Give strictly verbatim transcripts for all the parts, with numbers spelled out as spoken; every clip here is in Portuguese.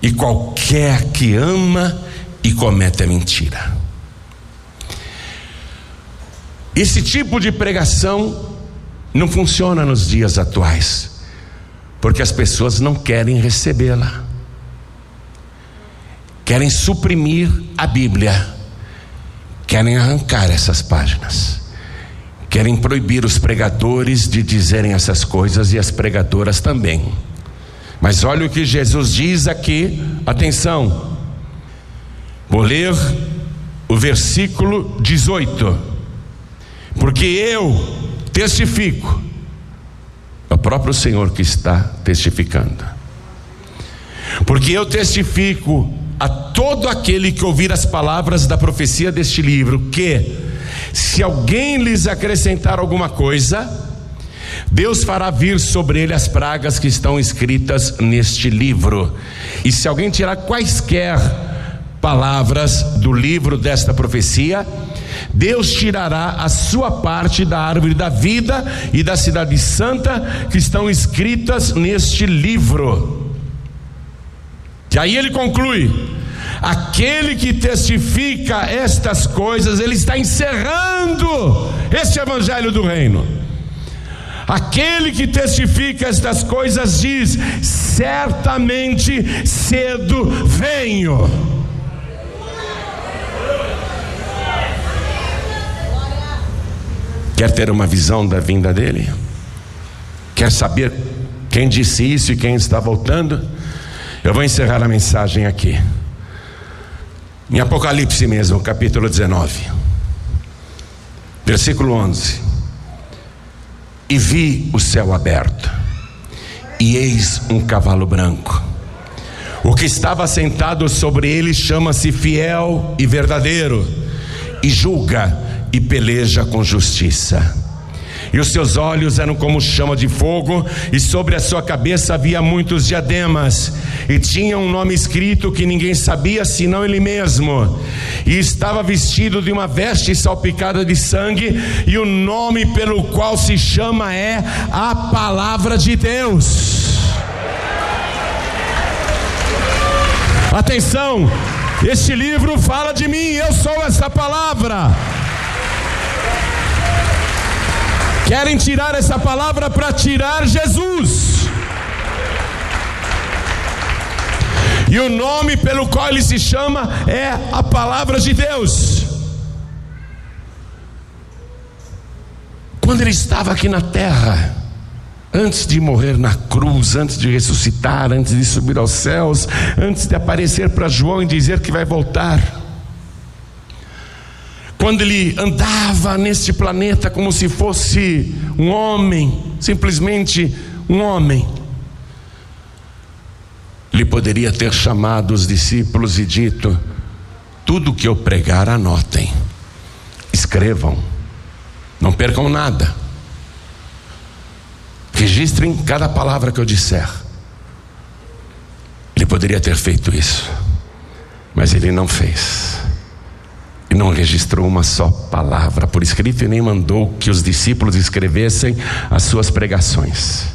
e qualquer que ama e comete a mentira. Esse tipo de pregação não funciona nos dias atuais, porque as pessoas não querem recebê-la, querem suprimir a Bíblia, querem arrancar essas páginas, querem proibir os pregadores de dizerem essas coisas e as pregadoras também. Mas olha o que Jesus diz aqui, atenção, vou ler o versículo dezoito, porque eu testifico, é o próprio Senhor que está testificando, porque eu testifico a todo aquele que ouvir as palavras da profecia deste livro, que se alguém lhes acrescentar alguma coisa, Deus fará vir sobre ele as pragas que estão escritas neste livro. E se alguém tirar quaisquer palavras do livro desta profecia, Deus tirará a sua parte da árvore da vida e da cidade santa que estão escritas neste livro. E aí ele conclui: aquele que testifica estas coisas, ele está encerrando este evangelho do reino. Aquele que testifica estas coisas diz: certamente cedo venho. Quer ter uma visão da vinda dele? Quer saber quem disse isso e quem está voltando? Eu vou encerrar a mensagem aqui, em Apocalipse mesmo, capítulo dezenove, versículo onze. E vi o céu aberto, e eis um cavalo branco. O que estava sentado sobre ele chama-se Fiel e Verdadeiro, e julga e peleja com justiça. E os seus olhos eram como chama de fogo, e sobre a sua cabeça havia muitos diademas, e tinha um nome escrito que ninguém sabia senão ele mesmo. E estava vestido de uma veste salpicada de sangue, e o nome pelo qual se chama é a Palavra de Deus. Atenção, este livro fala de mim, eu sou essa palavra. Querem tirar essa palavra para tirar Jesus. E o nome pelo qual ele se chama é a Palavra de Deus. Quando ele estava aqui na terra, antes de morrer na cruz, antes de ressuscitar, antes de subir aos céus, antes de aparecer para João e dizer que vai voltar, quando ele andava neste planeta como se fosse um homem, simplesmente um homem, ele poderia ter chamado os discípulos e dito: tudo que eu pregar anotem, escrevam, não percam nada, registrem cada palavra que eu disser. Ele poderia ter feito isso, mas ele não fez. E não registrou uma só palavra por escrito, e nem mandou que os discípulos escrevessem as suas pregações.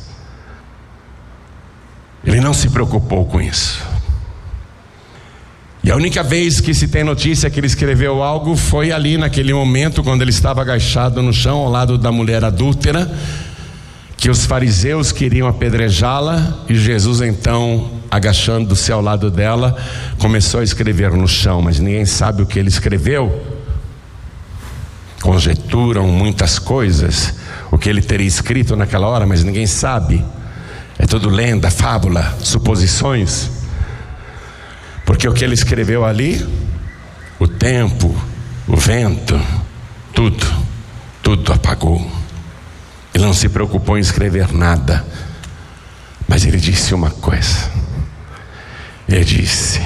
Ele não se preocupou com isso. E a única vez que se tem notícia que ele escreveu algo foi ali naquele momento, quando ele estava agachado no chão ao lado da mulher adúltera, que os fariseus queriam apedrejá-la, e Jesus então, agachando-se ao lado dela, começou a escrever no chão, mas ninguém sabe o que ele escreveu. Conjecturam muitas coisas o que ele teria escrito naquela hora, mas ninguém sabe. É tudo lenda, fábula, suposições, porque o que ele escreveu ali, o tempo, o vento, tudo, tudo apagou. Ele não se preocupou em escrever nada, mas ele disse uma coisa. Ele disse: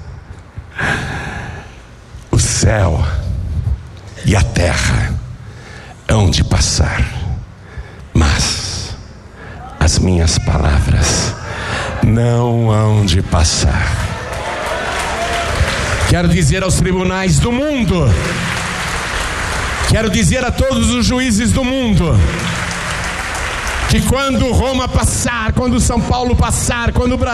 o céu e a terra hão de passar, mas as minhas palavras não hão de passar. Quero dizer aos tribunais do mundo, quero dizer a todos os juízes do mundo, que quando Roma passar, quando São Paulo passar, quando o Brasil